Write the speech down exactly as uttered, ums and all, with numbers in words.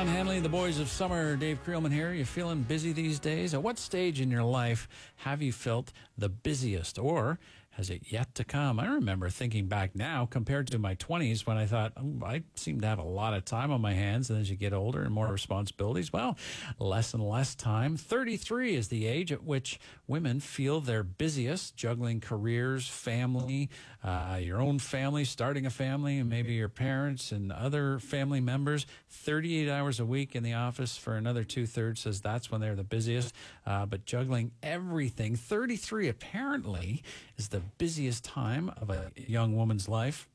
John Hanley, the Boys of Summer. Dave Creelman here. You feeling busy these days? At what stage in your life have you felt the busiest, or has it yet to come? I remember thinking back now compared to my twenties when I thought, oh, I seem to have a lot of time on my hands. And as you get older and more responsibilities, well, less and less time. thirty-three is the age at which women feel their busiest, juggling careers, family, uh, your own family, starting a family, and maybe your parents and other family members. thirty-eight hours a week in the office for another two-thirds says that's when they're the busiest. Uh, but juggling everything, thirty-three apparently is the busiest time of a young woman's life.